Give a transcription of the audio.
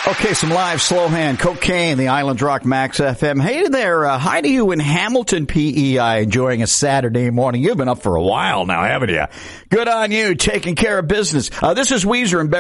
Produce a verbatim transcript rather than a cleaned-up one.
Okay, some live slow hand cocaine, the Island Rock Max F M. Hey there, uh, hi to you in Hamilton, P E I, enjoying a Saturday morning. You've been up for a while now, haven't you? Good on you, taking care of business. Uh, this is Weezer and Beverly.